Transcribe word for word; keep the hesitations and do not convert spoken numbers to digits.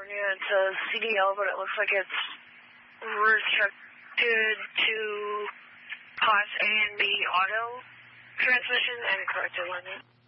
California. It's a C D L, but it looks like it's restricted to Class A and B auto transmission and corrected lineage.